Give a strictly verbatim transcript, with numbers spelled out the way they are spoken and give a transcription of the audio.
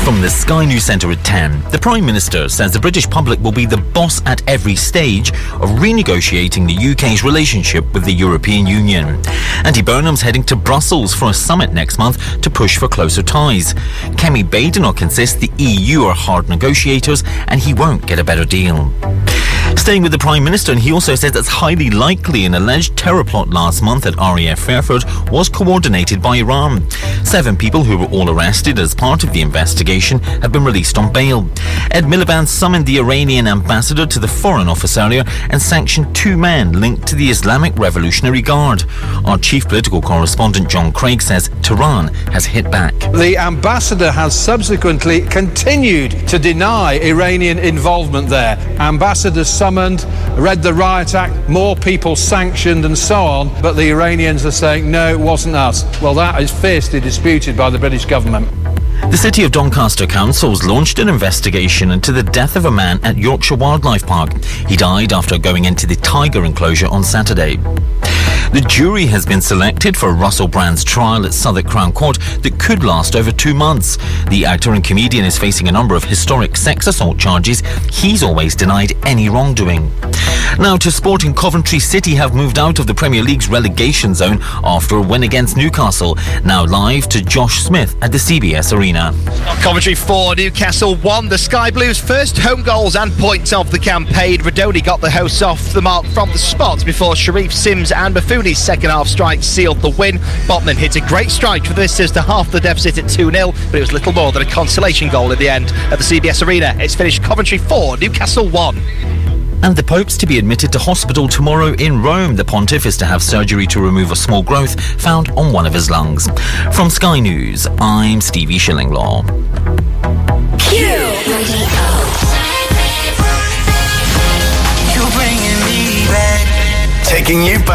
From the Sky News Centre at ten, the Prime Minister says the British public will be the boss at every stage of renegotiating the U K's relationship with the European Union. Andy Burnham's heading to Brussels for a summit next month to push for closer ties. Kemi Badenoch insists the E U are hard negotiators and he won't get a better deal. Staying with the Prime Minister, and he also says it's highly likely an alleged terror plot last month at R A F Fairford was coordinated by Iran. Seven people who were all arrested as part of the investigation have been released on bail. Ed Miliband summoned the Iranian ambassador to the Foreign Office area and sanctioned two men linked to the Islamic Revolutionary Guard. Our chief political correspondent John Craig says Tehran has hit back. The ambassador has subsequently continued to deny Iranian involvement there. Ambassadors summoned, read the Riot Act, more people sanctioned and so on, but the Iranians are saying, no, it wasn't us. Well, that is fiercely disputed by the British government. The City of Doncaster Council's launched an investigation into the death of a man at Yorkshire Wildlife Park. He died after going into the tiger enclosure on Saturday. The jury has been selected for Russell Brand's trial at Southwark Crown Court that could last over two months. The actor and comedian is facing a number of historic sex assault charges. He's always denied any wrongdoing. Now to sport, in Coventry City have moved out of the Premier League's relegation zone after a win against Newcastle. Now live to Josh Smith at the C B S Arena. Coventry four, Newcastle one. The Sky Blues' first home goals and points of the campaign. Radoni got the hosts off the mark from the spot before Sharif, Sims and Buffoni's second half strike sealed the win. Botman hit a great strike for the visitors to half the deficit at two nil, but it was little more than a consolation goal at the end. At the C B S Arena, it's finished Coventry four, Newcastle one. And the Pope's to be admitted to hospital tomorrow in Rome. The Pontiff is to have surgery to remove a small growth found on one of his lungs. From Sky News, I'm Stevie Shillinglaw. Q Radio. You're bringing me back. Taking you back.